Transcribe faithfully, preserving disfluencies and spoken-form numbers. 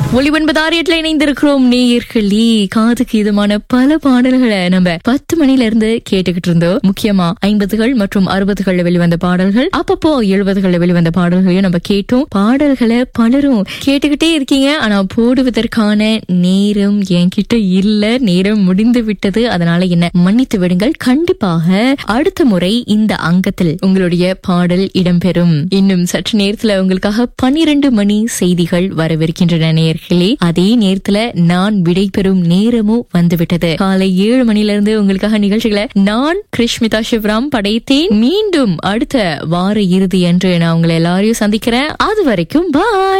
ஒளி ஒன்பதாறு எட்டுல இணைந்திருக்கிறோம் நேயர்களே. காதுக்கு இதமான பல பாடல்களை நம்ம பத்து மணில இருந்து கேட்டுக்கிட்டு இருந்தோம். முக்கியமா ஐம்பதுகள் மற்றும் அறுபதுகள்ல வெளிவந்த பாடல்கள், அப்பப்போ எழுபதுகள்ல வெளிவந்த பாடல்களையும் நம்ம கேட்டோம். பாடல்களை பலரும் கேட்டுக்கிட்டே இருக்கீங்க. ஆனா போடுவதற்கான நேரம் என்கிட்ட இல்ல, நேரம் முடிந்து விட்டது. அதனால என்ன மன்னித்து விடுங்கள். கண்டிப்பாக அடுத்த முறை இந்த அங்கத்தில் உங்களுடைய பாடல் இடம்பெறும். இன்னும் சற்று நேரத்துல உங்களுக்காக பன்னிரண்டு மணி செய்திகள் வரவிருக்கின்றன நேயர்களே. அதே நேரத்துல நான் விடைபெறும் நேரமும் வந்துவிட்டது. காலை ஏழு மணில இருந்து உங்களுக்காக நிகழ்ச்சிகளை நான் கிருஷ்மிதா சிவராம் படைத்தேன். மீண்டும் அடுத்த வார இறுதி அன்று நான் உங்களை எல்லாரையும் சந்திக்கிறேன். அது வரைக்கும் பாய்.